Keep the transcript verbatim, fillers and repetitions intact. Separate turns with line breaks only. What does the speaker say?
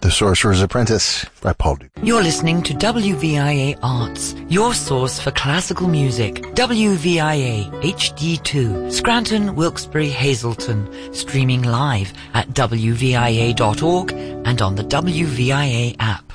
The Sorcerer's Apprentice by Paul Duke.
You're listening to W V I A Arts, your source for classical music. W V I A H D two, Scranton, Wilkes-Barre, Hazleton. Streaming live at W V I A dot org and on the W V I A app.